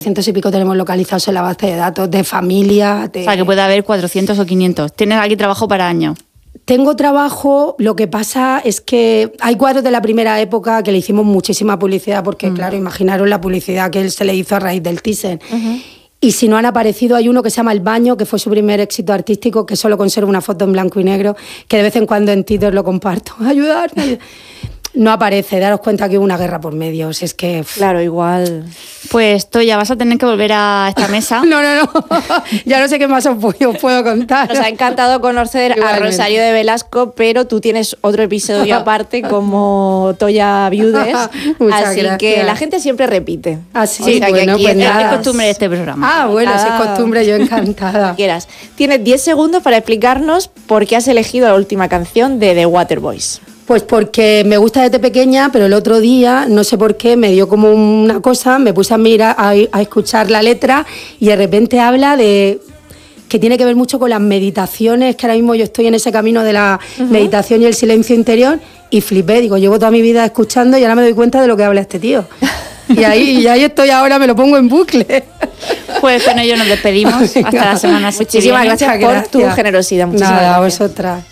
Cientos y pico tenemos localizados en la base de datos de familia. O sea, que puede haber 400 o 500. Tienes aquí trabajo para años. Tengo trabajo, lo que pasa es que hay cuadros de la primera época que le hicimos muchísima publicidad, porque claro, imaginaros la publicidad que él se le hizo a raíz del Thyssen. Y si no han aparecido, hay uno que se llama El Baño, que fue su primer éxito artístico, que solo conservo una foto en blanco y negro, que de vez en cuando en Twitter lo comparto. ¡Ayudarme! No aparece, daros cuenta que hubo una guerra por medio, si es que... Claro, igual... Pues Toya, vas a tener que volver a esta mesa. No, ya no sé qué más os puedo contar. Nos ha encantado conocer a Rosario de Velasco, pero tú tienes otro episodio aparte como Toya Viudes, así gracias. que la gente siempre repite. Así, O sea, que bueno, aquí pues Es nada. costumbre de este programa. Bueno, si es costumbre, yo encantada. Quieras. Tienes 10 segundos para explicarnos por qué has elegido la última canción de The Waterboys. Pues porque me gusta desde pequeña, pero el otro día, no sé por qué, me dio como una cosa, me puse a mirar, a escuchar la letra y de repente habla de... que tiene que ver mucho con las meditaciones, que ahora mismo yo estoy en ese camino de la meditación y el silencio interior, y flipé, digo, llevo toda mi vida escuchando y ahora me doy cuenta de lo que habla este tío. Y ahí estoy ahora, me lo pongo en bucle. Pues con ello nos despedimos. Hasta la semana siguiente. Muchísimas gracias por tu generosidad. Muchísimas Nada, gracias. a vosotras.